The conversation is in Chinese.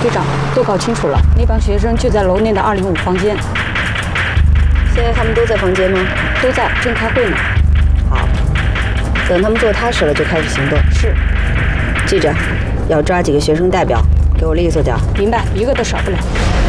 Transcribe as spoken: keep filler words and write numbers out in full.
队长都搞清楚了，那帮学生就在楼内的二零五房间。 现在他们都在房间吗？ 都在，正开会呢。 好，等他们坐踏实了就开始行动。 是。 记着，要抓几个学生代表，给我利索点。 明白，一个都少不了。